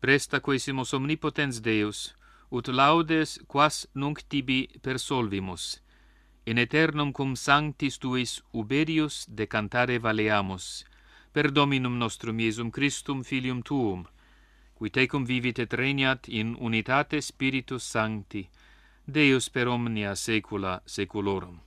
Presta quaesimus omnipotens Deus, ut laudes quas nunc tibi persolvimus, in aeternum cum sanctis tuis uberius de cantare valeamus, per Dominum nostrum Iesum Christum Filium tuum, qui tecum vivit et regnat in unitate Spiritus Sancti, Deus per omnia saecula saeculorum.